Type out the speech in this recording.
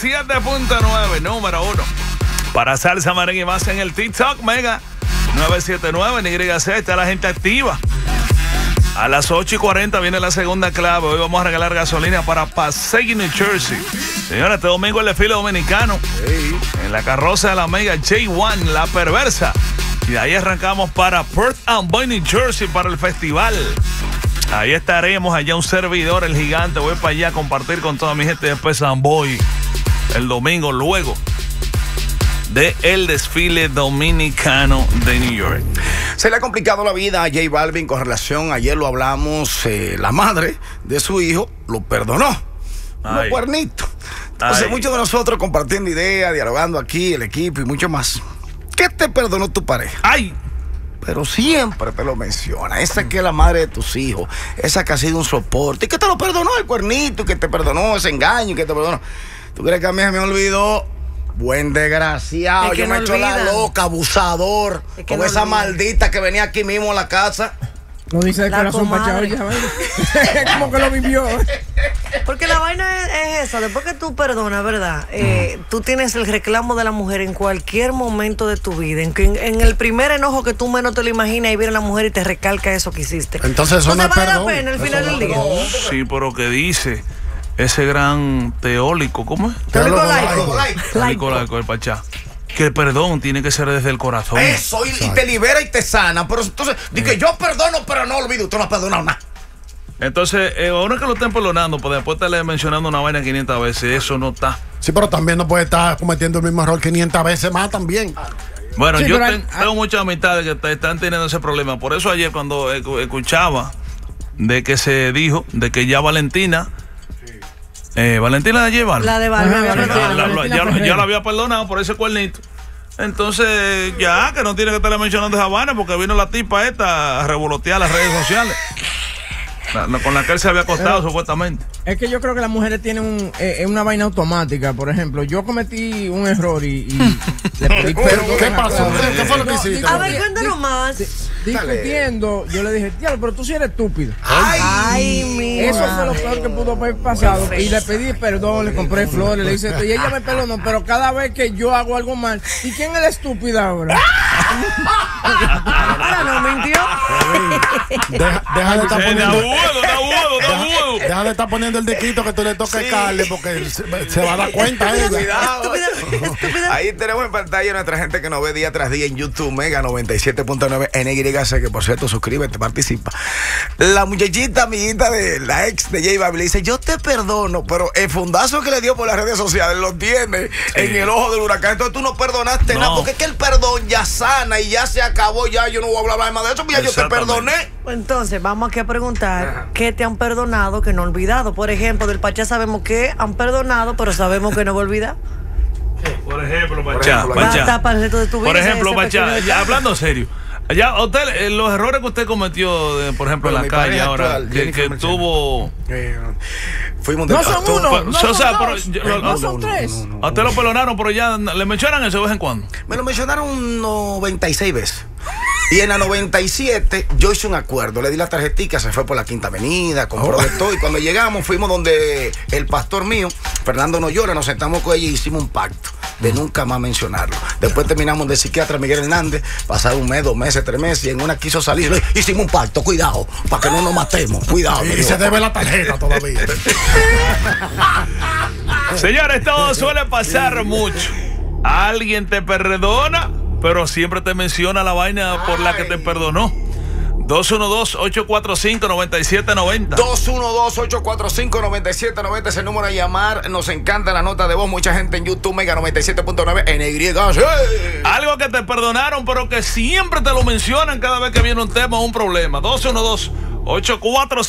97.9, número 1. Para salsa, merengue y más en el TikTok, Mega 979, en YC, está la gente activa. A las 8:40 viene la segunda clave. Hoy vamos a regalar gasolina para Passaic, New Jersey. Señores, este domingo el desfile dominicano. En la carroza de la Mega J1, la perversa. Y de ahí arrancamos para Perth Amboy, New Jersey, para el festival. Ahí estaremos, allá un servidor, el gigante. Voy para allá a compartir con toda mi gente de Perth Amboy el domingo, luego de el desfile dominicano de New York. Se le ha complicado la vida a J Balvin con relación, ayer lo hablamos, la madre de su hijo lo perdonó. Unos cuernitos. Entonces, muchos de nosotros compartiendo ideas, dialogando aquí, el equipo y mucho más. ¿Qué te perdonó tu pareja? ¡Ay! Pero siempre te lo menciona. Esa que es la madre de tus hijos. Esa que ha sido un soporte. Y que te lo perdonó el cuernito. Que te perdonó ese engaño. Que te perdonó. ¿Tú crees que a mí se me olvidó? Buen desgraciado. Yo me echo la loca, abusador. Con esa maldita que venía aquí mismo a la casa. No dice de corazón machado ya, como que lo vivió. Porque la vaina es esa, después que tú perdonas, ¿verdad? Tú tienes el reclamo de la mujer en cualquier momento de tu vida. En el primer enojo que tú menos te lo imaginas y viene la mujer y te recalca eso que hiciste. Entonces eso no es vale perdón. la pena al final del día. Sí, pero que dice ese gran teórico, ¿cómo es? Teórico laico. Teórico laico, el Pachá. Que el perdón tiene que ser desde el corazón. Eso, y te libera y te sana. Pero entonces, di que yo perdono, pero no olvido. Usted no ha perdonado nada. Entonces, ahora que lo estén perdonando, pues después estarle mencionando una vaina 500 veces, eso no está. Sí, pero también no puede estar cometiendo el mismo error 500 veces más también. Bueno, sí, yo tengo muchas amistades que están teniendo ese problema. Por eso ayer cuando escuchaba de que se dijo de que ya Valentina... Valentina de llevar. La de Barbie. Ya la había perdonado por ese cuernito. Entonces, ya que no tiene que estarle mencionando esa vaina porque vino la tipa esta a revolotear las redes sociales. Con la que él se había acostado, supuestamente. Es que yo creo que las mujeres tienen una vaina automática. Por ejemplo, yo cometí un error y le pedí perdón. ¿Qué pasó? ¿Qué fue lo que hiciste? A ver, cuéntanos más. Discutiendo, yo le dije, tío, pero tú sí eres estúpido. Ay, mira. Eso fue lo peor que pudo haber pasado. Y le pedí perdón, le compré flores, le hice esto. Y ella me perdonó, pero cada vez que yo hago algo mal, ¿y quién es la estúpida ahora? Ahora no mintió. Deja de estar poniendo. Deja de estar poniendo el diquito que tú le toques Carle porque se va a dar cuenta ella. Cuidado. Ahí tenemos en pantalla a nuestra gente que nos ve día tras día en YouTube, Mega 97.9 NYC, que por cierto, suscríbete, participa. La muchachita, amiguita de la ex de J Balvin, le dice, yo te perdono, pero el fundazo que le dio por las redes sociales lo tiene en el ojo del huracán. Entonces tú no perdonaste nada, porque es que el perdón ya sana y ya se acabó, ya yo no voy a hablar más de eso, ya yo te perdoné. Entonces, vamos aquí a preguntar, ¿qué te han perdonado que no olvidado? Por ejemplo, del Pachá sabemos que han perdonado, pero sabemos que no va a olvidar. Por ejemplo, Pachá. Para el resto de tu vida, por ejemplo, Pachá, ya hablando serio. Ya, usted, los errores que usted cometió, por ejemplo, en la calle ahora, que tuvo... Fuimos de no son uno, no son tres. A usted lo perdonaron, pero ya le mencionan eso de vez en cuando. Me lo mencionaron 96 veces. Y en la 97 yo hice un acuerdo, le di la tarjetita, se fue por la Quinta Avenida, compró de todo. Y cuando llegamos fuimos donde el pastor mío, Fernando Noyola, nos sentamos con ella y hicimos un pacto de nunca más mencionarlo. Después terminamos de psiquiatra Miguel Hernández, pasaron un mes, 2 meses, 3 meses, y en una quiso salir, hicimos un pacto, cuidado, para que no nos matemos, cuidado. Y se debe la tarjeta todavía. Señores, todo suele pasar mucho. Alguien te perdona, pero siempre te menciona la vaina por la que te perdonó. 212-845-9790. 212-845-9790 es el número a llamar. Nos encanta la nota de voz. Mucha gente en YouTube, Mega 97.9 NYC. Algo que te perdonaron, pero que siempre te lo mencionan cada vez que viene un tema o un problema. 212-845